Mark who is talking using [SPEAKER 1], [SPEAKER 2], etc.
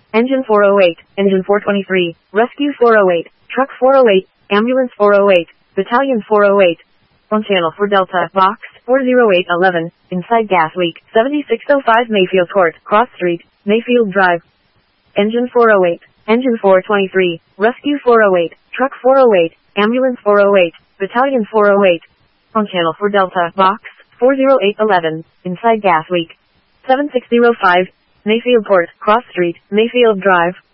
[SPEAKER 1] Engine 408, Engine 423, Rescue 408, Truck 408, Ambulance 408, Battalion 408. On channel for Delta, Box 40811, inside gas leak, 7605 Mayfield Court, Cross Street, Mayfield Drive. Engine 408, Engine 423, Rescue 408, Truck 408, Ambulance 408, Battalion 408. On channel for Delta, Box 40811, inside gas leak, 7605, Mayfield Court, Cross Street, Mayfield Drive.